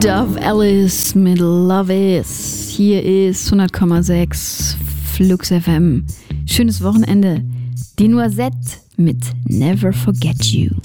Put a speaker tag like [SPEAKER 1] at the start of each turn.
[SPEAKER 1] Dove Alice mit Love Is. Hier ist 100,6 Flux FM. Schönes Wochenende. Die Noisette mit Never Forget You.